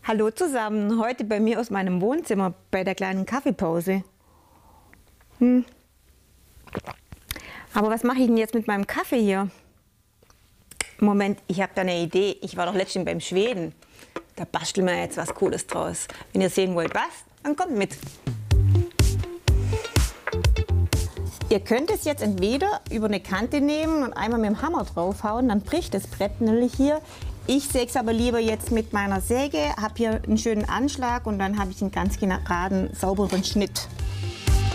Hallo zusammen, heute bei mir aus meinem Wohnzimmer bei der kleinen Kaffeepause. Aber was mache ich denn jetzt mit meinem Kaffee hier? Moment, ich habe da eine Idee. Ich war doch letztens beim Schweden. Da basteln wir jetzt was Cooles draus. Wenn ihr sehen wollt, was, dann kommt mit. Ihr könnt es jetzt entweder über eine Kante nehmen und einmal mit dem Hammer draufhauen, dann bricht das Brett nämlich hier. Ich säge es aber lieber jetzt mit meiner Säge, habe hier einen schönen Anschlag und dann habe ich einen ganz geraden, sauberen Schnitt.